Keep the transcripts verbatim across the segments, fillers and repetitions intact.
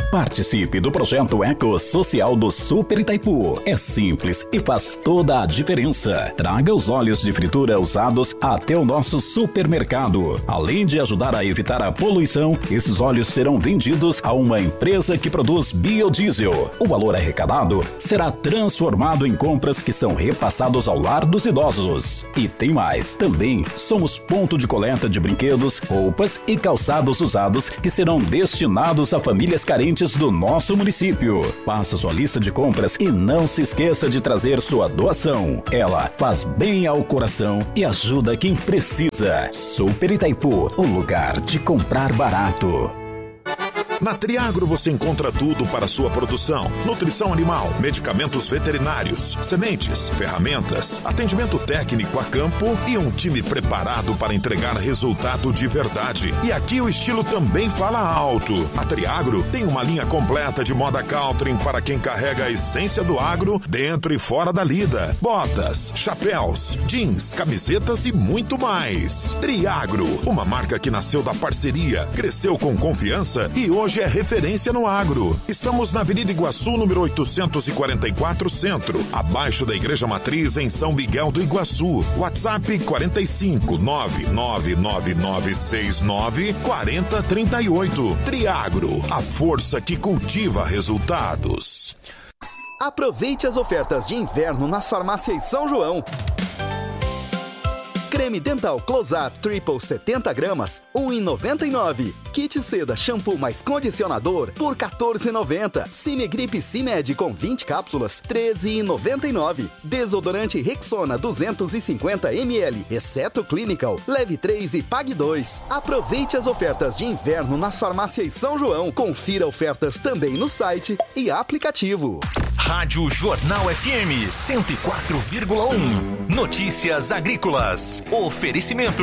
Participe do projeto Ecossocial do Super Itaipu. É simples e faz toda a diferença. Traga os óleos de fritura usados até o nosso supermercado. Além de ajudar a evitar a poluição, esses óleos serão vendidos a uma empresa que produz biodiesel. O valor arrecadado será transformado em compras que são repassados ao lar dos idosos. E tem mais, também somos ponto de coleta de brinquedos, roupas e calçados usados que serão destinados a famílias carentes do nosso município. Faça sua lista de compras e não se esqueça de trazer sua doação. Ela faz bem ao coração e ajuda quem precisa. Super Itaipu, o lugar de comprar barato. Na Triagro você encontra tudo para sua produção: nutrição animal, medicamentos veterinários, sementes, ferramentas, atendimento técnico a campo e um time preparado para entregar resultado de verdade. E aqui o estilo também fala alto. A Triagro tem uma linha completa de moda country para quem carrega a essência do agro dentro e fora da lida. Botas, chapéus, jeans, camisetas e muito mais. Triagro, uma marca que nasceu da parceria, cresceu com confiança e hoje Hoje é referência no agro. Estamos na Avenida Iguaçu, número oitocentos e quarenta e quatro, Centro, abaixo da Igreja Matriz, em São Miguel do Iguaçu. WhatsApp quarenta e cinco, nove nove nove nove seis nove, quarenta, trinta e oito. Triagro, a força que cultiva resultados. Aproveite as ofertas de inverno nas farmácias São João. Creme dental Close-Up Triple setenta gramas, um real e noventa e nove centavos. Kit seda shampoo mais condicionador por quatorze reais e noventa centavos. Cimegrip Cimed com vinte cápsulas, treze reais e noventa e nove centavos. Desodorante Rexona duzentos e cinquenta mililitros, exceto Clinical, leve três e pague dois. Aproveite as ofertas de inverno nas farmácias São João. Confira ofertas também no site e aplicativo. Rádio Jornal F M cento e quatro vírgula um. Notícias agrícolas. Oferecimento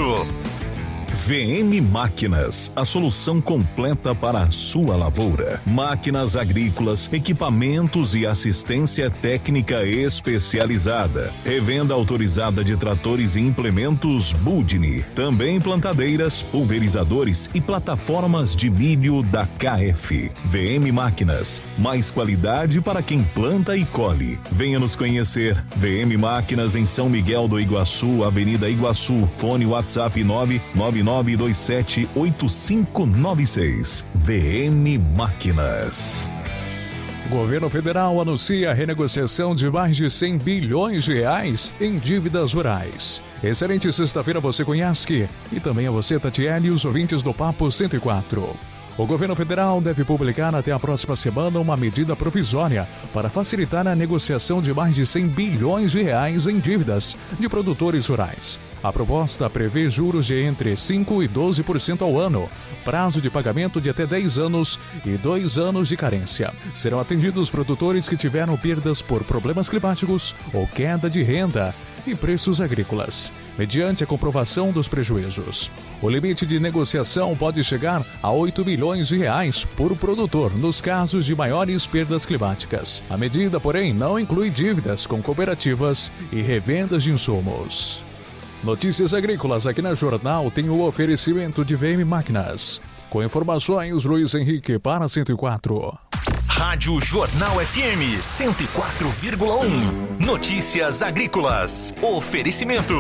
V M Máquinas, a solução completa para a sua lavoura. Máquinas agrícolas, equipamentos e assistência técnica especializada. Revenda autorizada de tratores e implementos Budni. Também plantadeiras, pulverizadores e plataformas de milho da K F. V M Máquinas, mais qualidade para quem planta e colhe. Venha nos conhecer. V M Máquinas em São Miguel do Iguaçu, Avenida Iguaçu. Fone WhatsApp nove nove nove dois sete oito cinco nove seis. V M Máquinas. Governo Federal anuncia a renegociação de mais de cem bilhões de reais em dívidas rurais. Excelente sexta-feira, você conhece? E também a você, Tatiele, e os ouvintes do Papo cento e quatro. O governo federal deve publicar até a próxima semana uma medida provisória para facilitar a negociação de mais de cem bilhões de reais em dívidas de produtores rurais. A proposta prevê juros de entre cinco por cento e doze por cento ao ano, prazo de pagamento de até dez anos e dois anos de carência. Serão atendidos produtores que tiveram perdas por problemas climáticos ou queda de renda e preços agrícolas, mediante a comprovação dos prejuízos. O limite de negociação pode chegar a oito bilhões de reais por produtor nos casos de maiores perdas climáticas. A medida, porém, não inclui dívidas com cooperativas e revendas de insumos. Notícias agrícolas aqui na Jornal tem o oferecimento de V M Máquinas. Com informações, Luiz Henrique para cento e quatro. Rádio Jornal F M cento e quatro vírgula um. Notícias agrícolas. Oferecimento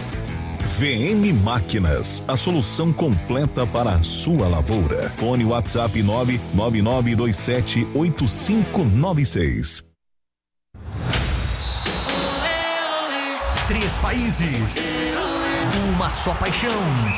V M Máquinas, a solução completa para a sua lavoura. Fone WhatsApp nove nove nove dois sete oito cinco nove seis. Três países, uma só paixão.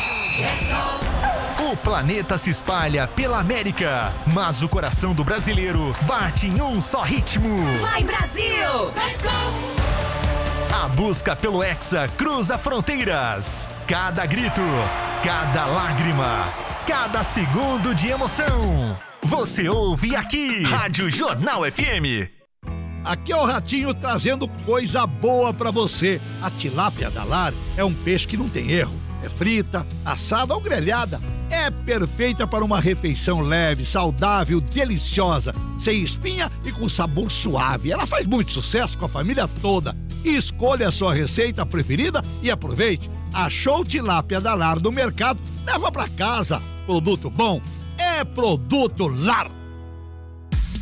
O planeta se espalha pela América, mas o coração do brasileiro bate em um só ritmo. Vai, Brasil! Let's go! A busca pelo Hexa cruza fronteiras. Cada grito, cada lágrima, cada segundo de emoção. Você ouve aqui, Rádio Jornal F M. Aqui é o Ratinho trazendo coisa boa pra você. A tilápia da Lar é um peixe que não tem erro. É frita, assada ou grelhada. É perfeita para uma refeição leve, saudável, deliciosa, sem espinha e com sabor suave. Ela faz muito sucesso com a família toda. Escolha a sua receita preferida e aproveite. Achou tilápia da Lar no mercado? Leva pra casa. Produto bom é Produto Lar.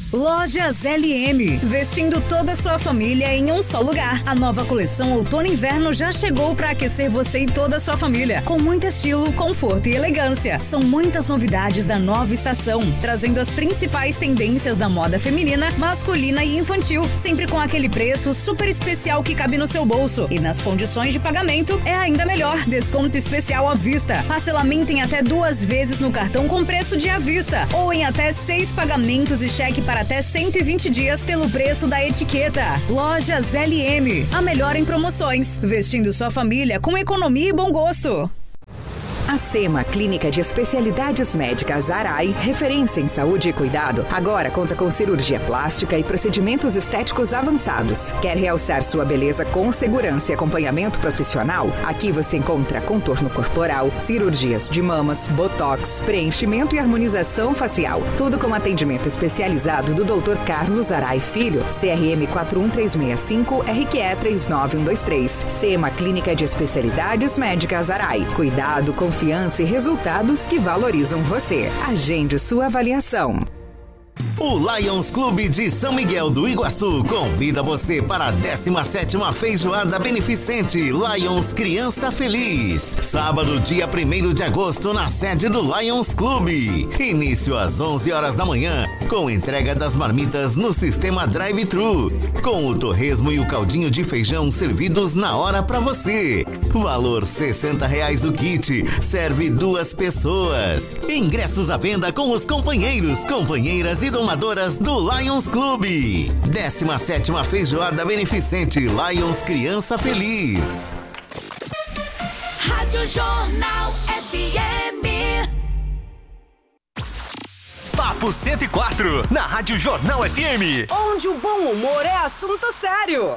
Lojas L M, vestindo toda a sua família em um só lugar. A nova coleção Outono e Inverno já chegou para aquecer você e toda a sua família, com muito estilo, conforto e elegância. São muitas novidades da nova estação, trazendo as principais tendências da moda feminina, masculina e infantil, sempre com aquele preço super especial que cabe no seu bolso. E nas condições de pagamento é ainda melhor. Desconto especial à vista. Parcelamento em até duas vezes no cartão com preço de à vista, ou em até seis pagamentos e cheque para até cento e vinte dias pelo preço da etiqueta. Lojas L M, a melhor em promoções, vestindo sua família com economia e bom gosto. A SEMA, Clínica de Especialidades Médicas Arai, referência em saúde e cuidado, agora conta com cirurgia plástica e procedimentos estéticos avançados. Quer realçar sua beleza com segurança e acompanhamento profissional? Aqui você encontra contorno corporal, cirurgias de mamas, botox, preenchimento e harmonização facial. Tudo com atendimento especializado do doutor Carlos Arai Filho, C R M quatro um três seis cinco, R Q E três nove um dois três. SEMA, Clínica de Especialidades Médicas Arai. Cuidado, confiança e resultados que valorizam você. Agende sua avaliação. O Lions Clube de São Miguel do Iguaçu convida você para a décima sétima Feijoada Beneficente Lions Criança Feliz. Sábado, dia primeiro de agosto, na sede do Lions Clube. Início às onze horas da manhã, com entrega das marmitas no sistema drive-thru, com o torresmo e o caldinho de feijão servidos na hora para você. Valor sessenta reais o kit, serve duas pessoas. Ingressos à venda com os companheiros, companheiras e domadoras do Lions Clube. décima sétima Feijoada Beneficente Lions Criança Feliz. Rádio Jornal F M. Papo cento e quatro, na Rádio Jornal F M. Onde o bom humor é assunto sério.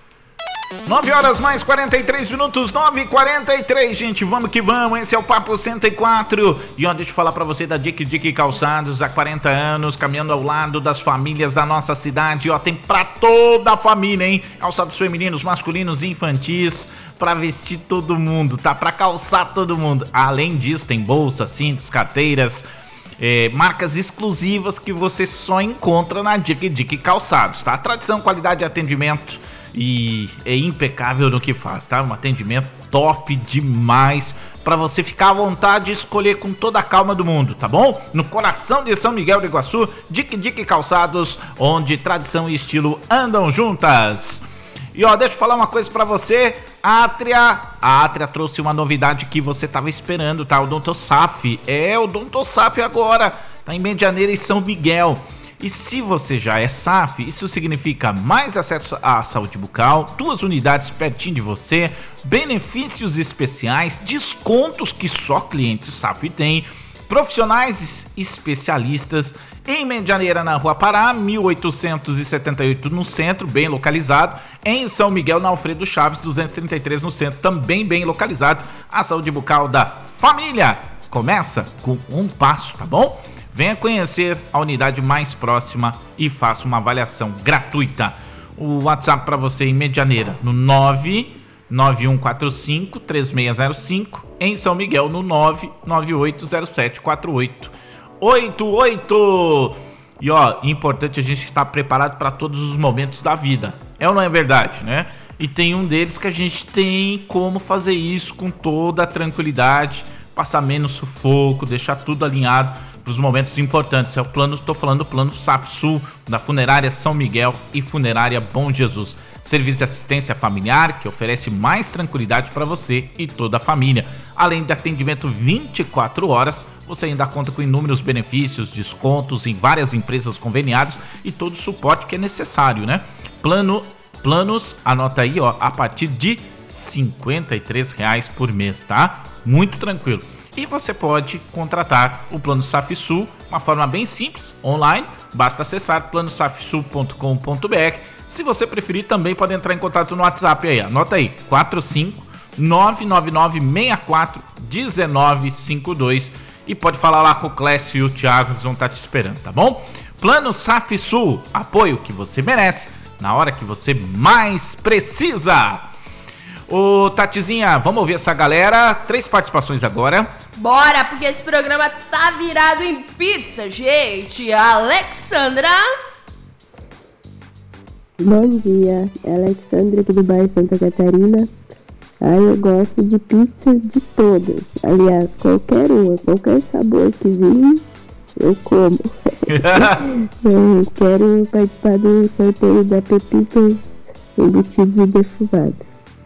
nove horas mais quarenta e três minutos, nove e quarenta e três, gente, vamos que vamos, esse é o Papo cento e quatro, e ó, deixa eu falar pra você da Dick Dick Calçados, há quarenta anos, caminhando ao lado das famílias da nossa cidade, ó, tem pra toda a família, hein, calçados femininos, masculinos e infantis, pra vestir todo mundo, tá, pra calçar todo mundo, além disso tem bolsas, cintos, carteiras, É, marcas exclusivas que você só encontra na Dick Dick Calçados, tá? Tradição, qualidade de atendimento e é impecável no que faz, tá? Um atendimento top demais para você ficar à vontade e escolher com toda a calma do mundo, tá bom? No coração de São Miguel do Iguaçu, Dick Dick Calçados, onde tradição e estilo andam juntas. E ó, deixa eu falar uma coisa pra você, a Atria, a Atria trouxe uma novidade que você tava esperando, tá? O Odontosaf, é o Odontosaf agora, tá em Medianeira e São Miguel. E se você já é S A F, isso significa mais acesso à saúde bucal, duas unidades pertinho de você, benefícios especiais, descontos que só clientes S A F têm, profissionais especialistas, em Medianeira, na Rua Pará, mil oitocentos e setenta e oito no centro, bem localizado. Em São Miguel, na Alfredo Chaves, duzentos e trinta e três no centro, também bem localizado. A saúde bucal da família começa com um passo, tá bom? Venha conhecer a unidade mais próxima e faça uma avaliação gratuita. O WhatsApp para você em Medianeira, no nove nove um quatro cinco três seis zero cinco. Em São Miguel, no nove nove oito zero sete quatro oito oito oito. E ó, importante a gente estar preparado para todos os momentos da vida. É ou não é verdade, né? E tem um deles que a gente tem como fazer isso com toda a tranquilidade, passar menos sufoco, deixar tudo alinhado para os momentos importantes. É o plano, estou falando do plano SAFSUL, da Funerária São Miguel e Funerária Bom Jesus. Serviço de assistência familiar que oferece mais tranquilidade para você e toda a família. Além de atendimento vinte e quatro horas, você ainda conta com inúmeros benefícios, descontos em várias empresas conveniadas e todo o suporte que é necessário, né? Plano, planos, anota aí, ó, a partir de cinquenta e três reais por mês, tá? Muito tranquilo. E você pode contratar o Plano SAFSUL de uma forma bem simples, online, basta acessar plano safsul ponto com ponto b r. Se você preferir, também pode entrar em contato no WhatsApp aí, anota aí, quatro cinco nove nove nove seis quatro um nove cinco dois. E pode falar lá com o Clécio e o Thiago, eles vão estar te esperando, tá bom? Plano SAFSUL, apoio que você merece, na hora que você mais precisa. Ô, Tatizinha, vamos ouvir essa galera, três participações agora. Bora, porque esse programa tá virado em pizza, gente. A Alexandra. Bom dia, é Alexandre aqui do bairro Santa Catarina. Ah, eu gosto de pizza de todas. Aliás, qualquer uma, qualquer sabor que vir, eu como. Eu quero participar do sorteio da Pepitas Embutidos e Defumados.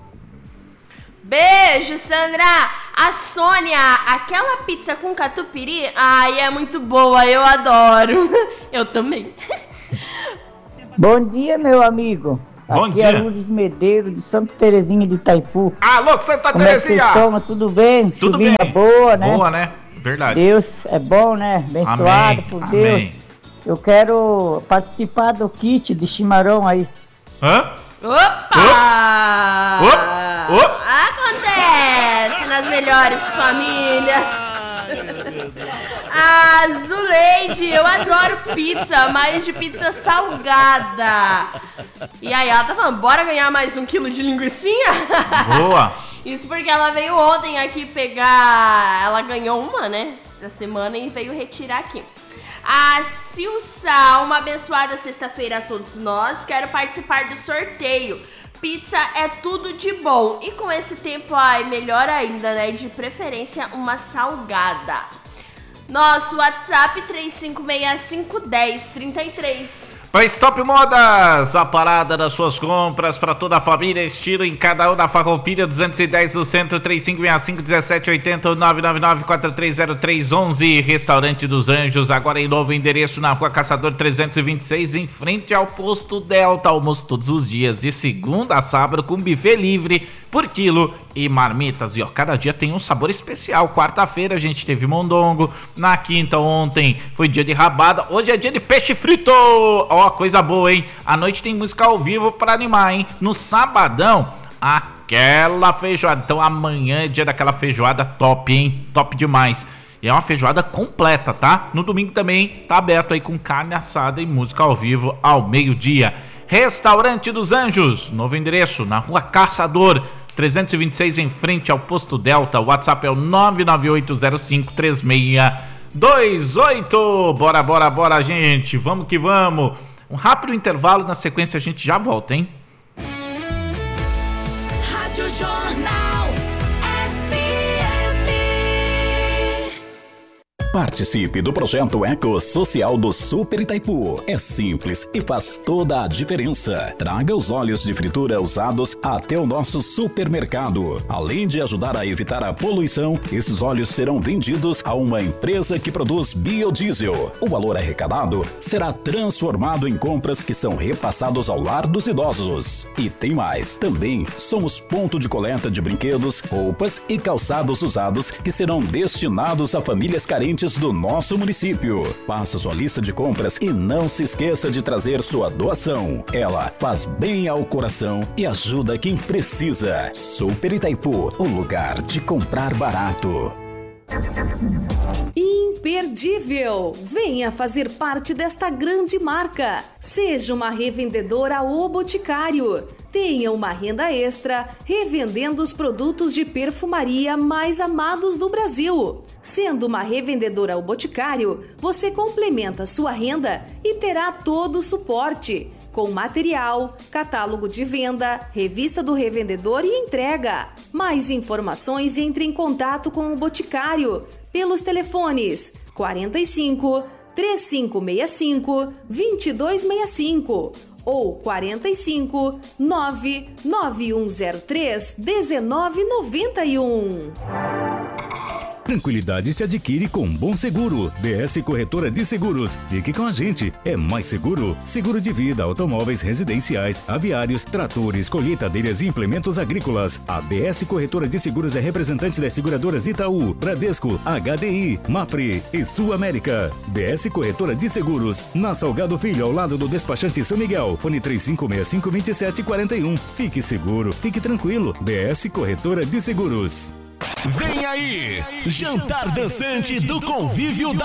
Beijo, Sandra! A Sônia, aquela pizza com catupiry, ai, é muito boa, eu adoro. Eu também. Bom dia, meu amigo. Bom Aqui dia. é Lourdes Medeiros, de Santa Terezinha de Itaipu. Alô, Santa Como é que vocês Terezinha! estão? Tudo bem? Tudo Chuvinha bem. boa, né? Boa, né? Verdade. Deus é bom, né? Abençoado Amém, por amém. Deus. Eu quero participar do kit de chimarrão aí. Hã? Opa! Op, op. Acontece nas melhores famílias. A Zuleide, eu adoro pizza, mas de pizza salgada. E aí ela tá falando, bora ganhar mais um quilo de linguicinha? Boa. Isso porque ela veio ontem aqui pegar, ela ganhou uma, né, essa semana e veio retirar aqui. A Silsa, uma abençoada sexta-feira a todos nós, quero participar do sorteio. Pizza é tudo de bom e com esse tempo, ai, melhor ainda, né, de preferência uma salgada. Nosso WhatsApp três cinco seis cinco um zero três três. Vai Stop Modas, a parada das suas compras para toda a família, estilo em cada um da Farroupilha, duzentos e dez do centro, três cinco seis cinco um sete oito zero nove nove nove quatro três zero três um um. Restaurante dos Anjos, agora em novo endereço na Rua Caçador trezentos e vinte e seis, em frente ao Posto Delta. Almoço todos os dias, de segunda a sábado, com buffet livre por quilo e marmitas. E ó, cada dia tem um sabor especial. Quarta-feira a gente teve mondongo, na quinta ontem foi dia de rabada, hoje é dia de peixe frito. Ó, coisa boa, hein? À noite tem música ao vivo pra animar, hein? No sabadão, aquela feijoada. Então amanhã é dia daquela feijoada top, hein? Top demais. E é uma feijoada completa, tá? No domingo também tá aberto aí com carne assada e música ao vivo ao meio-dia. Restaurante dos Anjos, novo endereço na Rua Caçador trezentos e vinte e seis, em frente ao Posto Delta. O WhatsApp é o nove nove oito zero cinco três seis dois oito. Bora, bora, bora, gente. Vamos que vamos. Um rápido intervalo, na sequência a gente já volta, hein? Rádio Jornal F M. Participe do projeto Eco Social do Super Itaipu. É simples e faz toda a diferença. Traga os óleos de fritura usados até o nosso supermercado. Além de ajudar a evitar a poluição, esses óleos serão vendidos a uma empresa que produz biodiesel. O valor arrecadado será transformado em compras que são repassados ao lar dos idosos. E tem mais. Também somos ponto de coleta de brinquedos, roupas e calçados usados que serão destinados a famílias carentes do nosso município. Faça sua lista de compras e não se esqueça de trazer sua doação. Ela faz bem ao coração e ajuda quem precisa. Super Itaipu, o lugar de comprar barato. Imperdível! Venha fazer parte desta grande marca. Seja uma revendedora O Boticário. Tenha uma renda extra revendendo os produtos de perfumaria mais amados do Brasil. Sendo uma revendedora O Boticário, você complementa sua renda e terá todo o suporte, com material, catálogo de venda, revista do revendedor e entrega. Mais informações, entre em contato com o Boticário pelos telefones quarenta e cinco, trinta e cinco sessenta e cinco, vinte e dois sessenta e cinco ou quarenta e cinco, nove nove um zero três, dezenove noventa e um. Tranquilidade se adquire com Bom Seguro. B S Corretora de Seguros. Fique com a gente. É mais seguro. Seguro de vida, automóveis residenciais, aviários, tratores, colheitadeiras e implementos agrícolas. A B S Corretora de Seguros é representante das seguradoras Itaú, Bradesco, H D I, Mafre e Sul América. B S Corretora de Seguros. Na Salgado Filho, ao lado do despachante São Miguel. Fone três cinco seis cinco, dois sete quatro um. Fique seguro. Fique tranquilo. B S Corretora de Seguros. Vem aí, Jantar Dançante do Convívio da